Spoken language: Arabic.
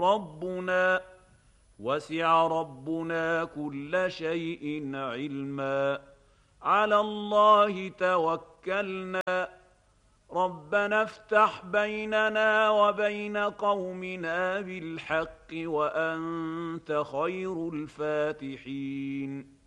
ربنا وسع ربنا كل شيء علما على الله توكلنا ربنا افتح بيننا وبين قومنا بالحق وأنت خير الفاتحين